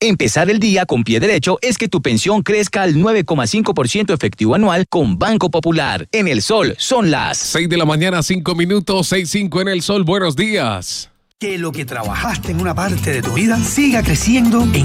Empezar el día con pie derecho es que tu pensión crezca al 9,5% efectivo anual con Banco Popular. En El Sol son las 6 de la mañana, 5 minutos, 6:05 en El Sol. Buenos días. Que lo que trabajaste en una parte de tu vida siga creciendo en